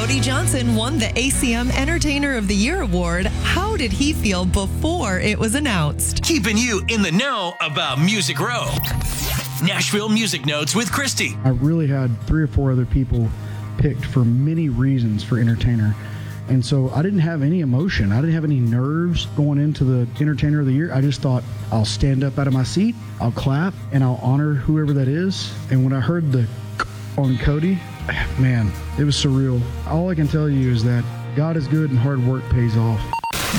Cody Johnson won the ACM Entertainer of the Year award. How did he feel before it was announced? Keeping you in the know about Music Row. Nashville Music Notes with Christy. I really had 3 or 4 other people picked for many reasons for Entertainer. And so I didn't have any emotion. I didn't have any nerves going into the Entertainer of the Year. I just thought, I'll stand up out of my seat, I'll clap, and I'll honor whoever that is. And when I heard the on Cody, man, it was surreal. All I can tell you is that God is good and hard work pays off.